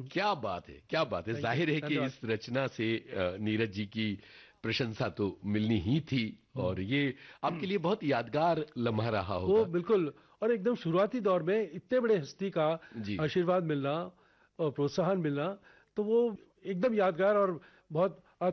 क्या बात है, क्या बात है। जाहिर है कि इस रचना से नीरज जी की प्रशंसा तो मिलनी ही थी, और ये आपके लिए बहुत यादगार लम्हा रहा होगा। वो बिल्कुल, और एकदम शुरुआती दौर में इतने बड़े हस्ती का जी। आशीर्वाद मिलना और प्रोत्साहन मिलना, तो वो एकदम यादगार और बहुत